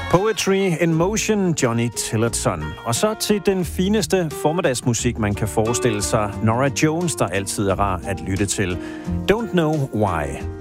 Poetry in Motion, Johnny Tillotson. Og så til den fineste formiddagsmusik, man kan forestille sig. Norah Jones, der altid er rar at lytte til. Don't Know Why.